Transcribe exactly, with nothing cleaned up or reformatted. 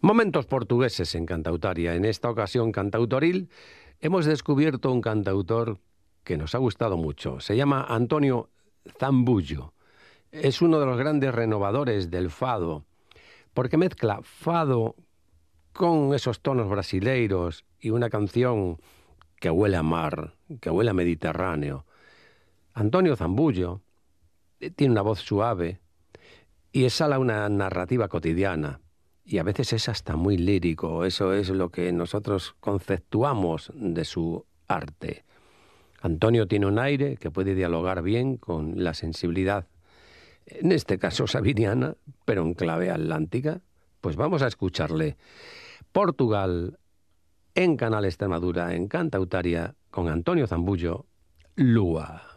Momentos portugueses en Cantautaria. En esta ocasión cantautoril hemos descubierto un cantautor que nos ha gustado mucho. Se llama Antonio Zambullo. Es uno de los grandes renovadores del fado, porque mezcla fado con esos tonos brasileiros y una canción que huele a mar, que huele a Mediterráneo. Antonio Zambullo tiene una voz suave y exhala una narrativa cotidiana. Y a veces es hasta muy lírico. Eso es lo que nosotros conceptuamos de su arte. Antonio tiene un aire que puede dialogar bien con la sensibilidad, en este caso sabiniana, pero en clave atlántica. Pues vamos a escucharle. Portugal, en Canal Extremadura, en Cantautaria, con Antonio Zambullo, Lúa.